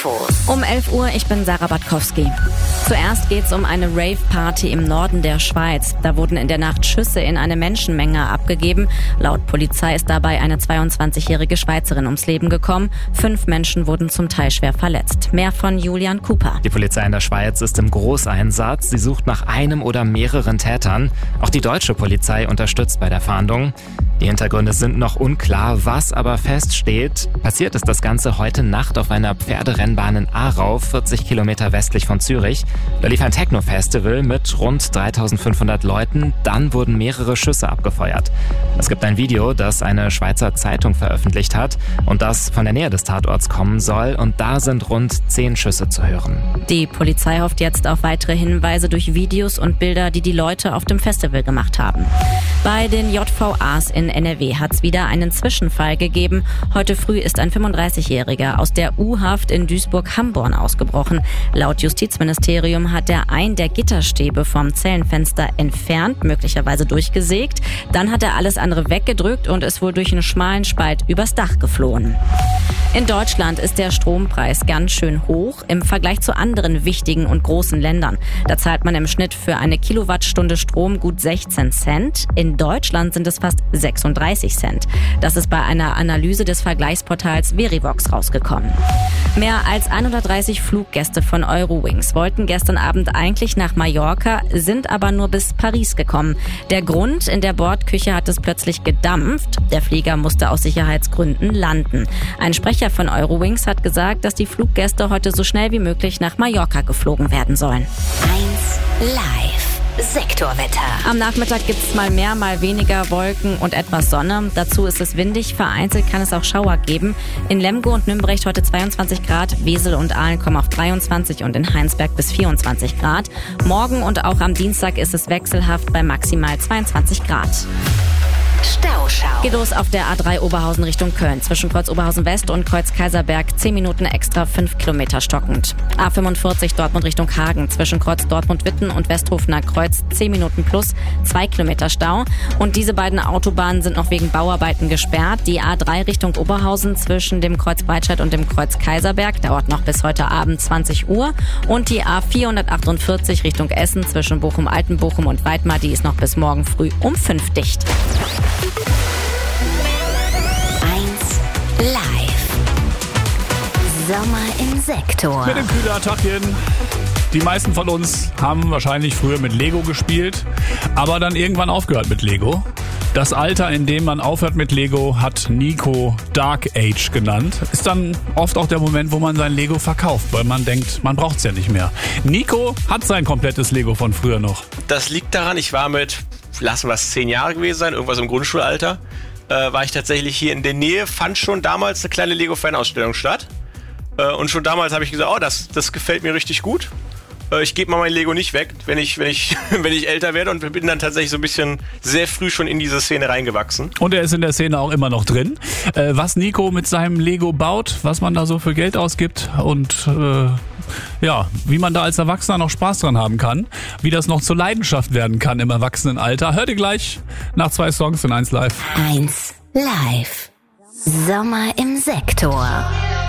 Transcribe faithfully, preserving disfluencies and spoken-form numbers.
Um elf Uhr, ich bin Sarah Batkowski. Zuerst geht's um eine Rave-Party im Norden der Schweiz. Da wurden in der Nacht Schüsse in eine Menschenmenge abgegeben. Laut Polizei ist dabei eine zweiundzwanzigjährige Schweizerin ums Leben gekommen. Fünf Menschen wurden zum Teil schwer verletzt. Mehr von Julian Cooper. Die Polizei in der Schweiz ist im Großeinsatz. Sie sucht nach einem oder mehreren Tätern. Auch die deutsche Polizei unterstützt bei der Fahndung. Die Hintergründe sind noch unklar, was aber feststeht. Passiert ist das Ganze heute Nacht auf einer Pferderennbahn in Aarau, vierzig Kilometer westlich von Zürich. Da lief ein Techno-Festival mit rund dreitausendfünfhundert Leuten. Dann wurden mehrere Schüsse abgefeuert. Es gibt ein Video, das eine Schweizer Zeitung veröffentlicht hat und das von der Nähe des Tatorts kommen soll. Und da sind rund zehn Schüsse zu hören. Die Polizei hofft jetzt auf weitere Hinweise durch Videos und Bilder, die die Leute auf dem Festival gemacht haben. Bei den J V As in N R W hat es wieder einen Zwischenfall gegeben. Heute früh ist ein fünfunddreißigjähriger aus der U-Haft in Duisburg-Hamborn ausgebrochen. Laut Justizministerium hat er einen der Gitterstäbe vom Zellenfenster entfernt, möglicherweise durchgesägt. Dann hat er alles andere weggedrückt und ist wohl durch einen schmalen Spalt übers Dach geflohen. In Deutschland ist der Strompreis ganz schön hoch im Vergleich zu anderen wichtigen und großen Ländern. Da zahlt man im Schnitt für eine Kilowattstunde Strom gut sechzehn Cent. In Deutschland sind es fast sechsunddreißig Cent. Das ist bei einer Analyse des Vergleichsportals Verivox rausgekommen. Mehr als hundertdreißig Fluggäste von Eurowings wollten gestern Abend eigentlich nach Mallorca, sind aber nur bis Paris gekommen. Der Grund: in der Bordküche hat es plötzlich gedampft. Der Flieger musste aus Sicherheitsgründen landen. Ein Sprecher von Eurowings hat gesagt, dass die Fluggäste heute so schnell wie möglich nach Mallorca geflogen werden sollen. eins Live. Sektorwetter. Am Nachmittag gibt es mal mehr, mal weniger Wolken und etwas Sonne. Dazu ist es windig, vereinzelt kann es auch Schauer geben. In Lemgo und Nümbrecht heute zweiundzwanzig Grad, Wesel und Aalen kommen auf dreiundzwanzig und in Heinsberg bis vierundzwanzig Grad. Morgen und auch am Dienstag ist es wechselhaft bei maximal zweiundzwanzig Grad. Stauschau. Geht los auf der A drei Oberhausen Richtung Köln. Zwischen Kreuz Oberhausen West und Kreuz Kaiserberg zehn Minuten extra, fünf Kilometer stockend. A fünfundvierzig Dortmund Richtung Hagen. Zwischen Kreuz Dortmund-Witten und Westhofener Kreuz zehn Minuten plus, zwei Kilometer Stau. Und diese beiden Autobahnen sind noch wegen Bauarbeiten gesperrt. Die A drei Richtung Oberhausen zwischen dem Kreuz Breitscheid und dem Kreuz Kaiserberg dauert noch bis heute Abend zwanzig Uhr. Und die A vierhundertachtundvierzig Richtung Essen zwischen Bochum-Altenbochum und Weidmar, die ist noch bis morgen früh um fünf dicht. Live. Sommer im Sektor. Mit dem Kühler-Tachchen. Die meisten von uns haben wahrscheinlich früher mit Lego gespielt, aber dann irgendwann aufgehört mit Lego. Das Alter, in dem man aufhört mit Lego, hat Nico Dark Age genannt. Ist dann oft auch der Moment, wo man sein Lego verkauft, weil man denkt, man braucht es ja nicht mehr. Nico hat sein komplettes Lego von früher noch. Das liegt daran, ich war mit, lassen wir es zehn Jahre gewesen sein, irgendwas im Grundschulalter. Äh, war ich tatsächlich hier in der Nähe, fand schon damals eine kleine Lego-Fan-Ausstellung statt. Äh, und schon damals habe ich gesagt, oh, das, das gefällt mir richtig gut. Äh, ich gebe mal mein Lego nicht weg, wenn ich, wenn ich, wenn ich älter werde, und bin dann tatsächlich so ein bisschen sehr früh schon in diese Szene reingewachsen. Und er ist in der Szene auch immer noch drin. Äh, was Nico mit seinem Lego baut, was man da so für Geld ausgibt und äh, ja, wie man da als Erwachsener noch Spaß dran haben kann, wie das noch zur Leidenschaft werden kann im Erwachsenenalter, hört ihr gleich nach zwei Songs in eins Live. eins Live. Sommer im Sektor.